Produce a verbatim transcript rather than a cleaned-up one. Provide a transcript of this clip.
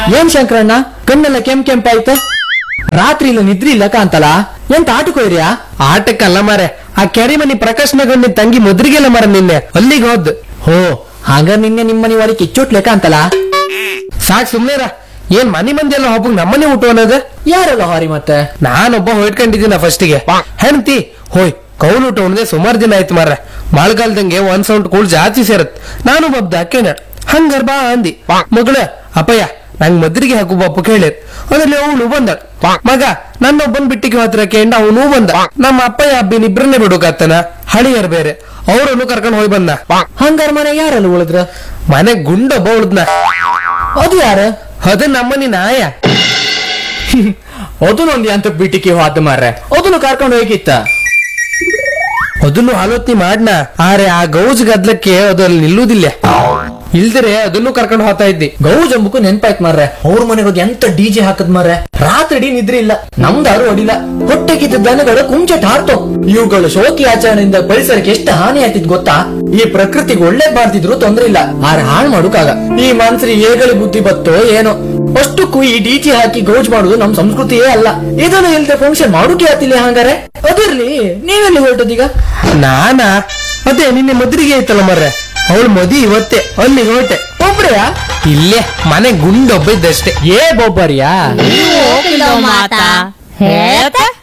ಏನ್ ಶಂಕರಣ್ಣ ಕಣ್ಣೆಲ್ಲ ಕೆಂಪ್ ಕೆಂಪಾಯ್ತು? ರಾತ್ರಿ ಇಲ್ಲ ನಿದ್ರಿ ಇಲ್ಲ ಕಾಂತಲ್ಲ, ಎಂತ ಆಟಕ್ಕೆ ಹೋಯ್ರಿಯಾ? ಆಟಕ್ಕಲ್ಲ ಮಾರೆ, ಆ ಕೆರಿಮನಿ ಪ್ರಕಾಶ್ ನಗರ್ ನಿನ್ ತಂಗಿ ಮದ್ರಿಗೆಲ್ಲ ಮರ ನಿನ್ನೆ ಅಲ್ಲಿಗೆ ಹೋದ್. ಹೋ ಹಾಗ ನಿನ್ನೆ ನಿಮ್ಮನಿ ಒಳಗೆ ಕಿಚ್ಚೋಟ್ಲೆ ಕಾಂತಲ್ಲ. ಸಾಕ್ ಸುಮ್ನೇರ, ಏನ್ ಮನಿ ಮಂದಿ ಎಲ್ಲ ಒಬ್ಬಗ್ ನಮ್ಮನೆ ಊಟ ಅನ್ನೋದು? ಯಾರೆಲ್ಲ ಹಾರಿ ಮತ್ತೆ? ನಾನೊಬ್ಬ ಹೊಯ್ಕೊಂಡಿದ್ದೀನ ಫಸ್ಟಿಗೆ. ಹೆಣ್ತಿ ಹೋಯ್ ಕೌಲ್ ಊಟ ಉಣ್ದೆ ಸುಮಾರು ದಿನ ಆಯ್ತು ಮಾರ್ರೆ. ಮಳೆಗಾಲದಂಗೆ ಒಂದ್ ಸೌಂಡ್ ಕೂಳ್ ಜಾಸ್ತಿ ಸೇರತ್. ನಾನು ಬಬ್ದ ಹಾಕೇನ ಹಂಗಾರ ಬಾ ಅಂದಿ. ಮಗಳ ಅಪ್ಪಯ್ಯ ನಂಗ್ ಮದ್ರಿಗೆ ಹಾಕು ಬಪ್ಪ ಕೇಳಿರ್. ಅದ್ರಲ್ಲಿ ಅವನು ಬಂದ ಮಗ ನನ್ನೊಬ್ಬನ್ ಬಿಟ್ಟಿಗೆ ಹತ್ರ ಕೇಂಡ ಅವನು ಬಂದ. ನಮ್ಮ ಅಪ್ಪಯ್ಯ ಅಬ್ಬಿನ ಇಬ್ರನ್ನೇ ಬಿಡುಕಾತನ, ಹಳಿಯರ್ ಬೇರೆ, ಅವ್ರನ್ನು ಕರ್ಕೊಂಡ್ ಹೋಗಿ ಬಂದ. ಹಂಗಾರ ಮನೆ ಯಾರಲ್ಲ ಉಳಿದ್ರ? ಮನೆ ಗುಂಡೊಬ್ಬ ಉಳಿದ್ನ. ಅದು ಯಾರ? ಅದು ನಮ್ಮನಿ ನಾಯ. ಅದನ್ನೊಂದು ಅಂತ ಬಿಟ್ಟಿಗೆ ಹೋದ ಮಾರ್ರೆ, ಅದನ್ನು ಕರ್ಕೊಂಡು ಹೋಗಿತ್ತ. ಅದನ್ನು ಆಲೋಚನೆ ಮಾಡ್ನ, ಆರೆ ಆ ಗೌಜ್ ಗದ್ಲಕ್ಕೆ ಅದು ಅಲ್ಲಿ ನಿಲ್ಲುವುದಿಲ್ಲ. ಇಲ್ದರೆ ಅದನ್ನು ಕರ್ಕೊಂಡು ಹೋಗ್ತಾ ಇದ್ದಿ. ಗೌಜ್ ಅಂಬಕು ನೆನ್ಪಾಯ್ತು ಮಾರ್ರೆ, ಅವ್ರ ಮನೆಗೆ ಹೋಗಿ ಎಂತ ಡಿಜೆ ಹಾಕದ್ ಮಾರ್ರೆ. ರಾತ್ರಿ ಇಡೀ ನಿದ್ರೆ ಇಲ್ಲ, ನಮ್ದಾರು ಹೊಡಿಲ್ಲ. ಹೊಟ್ಟೆಗಿದ್ದ ದನಗಳು ಕುಂಚಟ ಹಾರ್ತು. ಇವುಗಳು ಶೋಕಿ ಆಚರಣೆಯಿಂದ ಪರಿಸರಕ್ಕೆ ಎಷ್ಟು ಹಾನಿ ಆಯ್ತಿದ್ ಗೊತ್ತಾ? ಈ ಪ್ರಕೃತಿಗೆ ಒಳ್ಳೆ ಬಾರ್ತಿದ್ರು ತೊಂದ್ರೆ ಇಲ್ಲ, ಆರೆ ಹಾಳು ಮಾಡುಕಾಗ. ಈ ಮನ್ಸರಿ ಏಗಳಿ ಬುದ್ಧಿ ಬತ್ತೋ ಏನೋ, ಅಷ್ಟಕ್ಕೂ ಈ ಡಿಜೆ ಹಾಕಿ ಗೌಜ್ ಮಾಡುದು ನಮ್ ಸಂಸ್ಕೃತಿಯೇ ಅಲ್ಲ. ಇದನ್ನು ಇಲ್ದೆ ಫಂಕ್ಷನ್ ಮಾಡುಕೆ ಆತಿಲ್ಲ. ಹಂಗಾರೆ ಅದಿರ್ಲಿ, ನೀವೆಲ್ಲಿ ಹೊರಟದೀಗ? ನಾನಾ ಅದೇ ನಿನ್ನೆ ಮದ್ರಿಗೆ ಐತಲ್ಲ ಮರ್ರೆ, ಅವಳು ಮದಿ ಇವತ್ತೇ ಅಲ್ಲಿಗೆ ಹೊರಟೆ. ಒಬ್ರೆಯಾ? ಇಲ್ಲೇ ಮನೆ ಗುಂಡೊಬ್ಬ ಇದ್ದಷ್ಟೇ. ಏ ಬೊಬ್ಬರಿಯಾ? ನೀವು ಹೋಗಿಲ್ಲ ಮಾತಾ ಹೇಳ್ತಾ